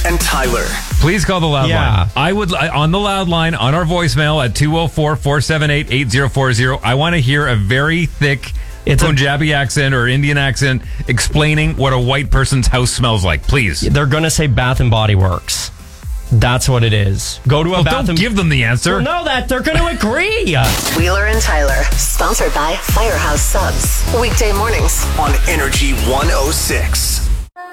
and Tyler. Please call the loud line. I would on the loud line on our voicemail at 204-478-8040. I want to hear a very thick Punjabi accent or Indian accent explaining what a white person's house smells like. Please. They're going to say Bath and Body Works. That's what it is. Go to a Bath don't give them the answer. Well, no, that they're going to agree. Wheeler and Tyler, sponsored by Firehouse Subs. Weekday mornings on Energy 106.